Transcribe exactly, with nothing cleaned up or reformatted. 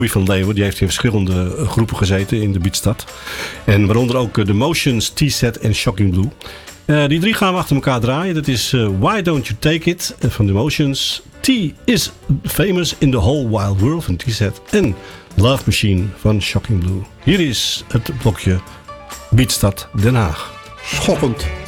Louis van Leeuwen, die heeft in verschillende uh, groepen gezeten in de Beatstad. En waaronder ook uh, The Motions, T-Set en Shocking Blue. Uh, die drie gaan we achter elkaar draaien. Dat is uh, Why Don't You Take It van The Motions. T is Famous in the Whole Wild World van T-Set. En Love Machine van Shocking Blue. Hier is het blokje Beatstad Den Haag. Schokkend.